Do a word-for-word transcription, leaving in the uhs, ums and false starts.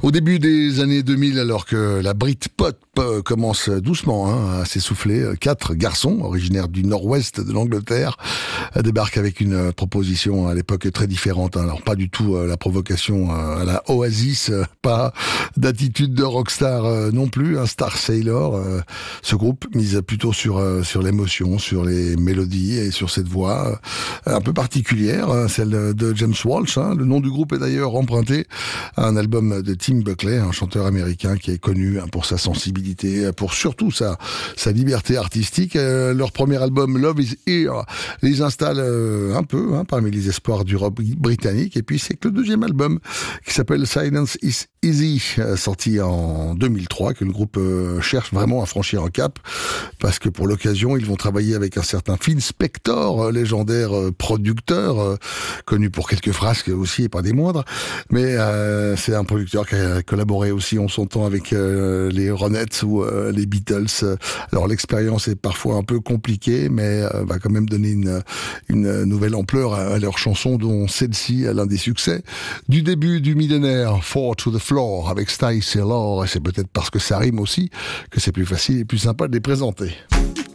Au début des années deux mille, alors que la Britpop commence doucement hein, à s'essouffler, quatre garçons originaires du nord-ouest de l'Angleterre débarquent avec une proposition à l'époque très différente. Alors pas du tout la provocation à la Oasis, pas d'attitude de rockstar non plus, un Star Sailor. Ce groupe mise plutôt sur sur l'émotion, sur les mélodies et sur cette voix un peu particulière, celle de James Walsh. Hein. Le nom du groupe est d'ailleurs emprunté à un album de Tim Buckley, un chanteur américain qui est connu pour sa sensibilité, pour surtout sa, sa liberté artistique. Euh, leur premier album, Love is Here, les installe euh, un peu hein, parmi les espoirs du rock britannique. Et puis c'est que le deuxième album, qui s'appelle Silence is Easy, euh, sorti en deux mille trois, que le groupe euh, cherche vraiment à franchir un cap, parce que pour l'occasion, ils vont travailler avec un certain Phil Spector, euh, légendaire euh, producteur, euh, connu pour quelques frasques aussi, et pas des moindres. Mais euh, c'est un producteur qui a collaboré aussi en son temps avec euh, les Ronettes ou euh, les Beatles. Alors l'expérience est parfois un peu compliquée, mais euh, va quand même donner une, une nouvelle ampleur à, à leurs chansons, dont celle-ci est l'un des succès du début du millénaire, Four to the Floor, avec Stay Sailor. Et c'est peut-être parce que ça rime aussi que c'est plus facile et plus sympa de les présenter.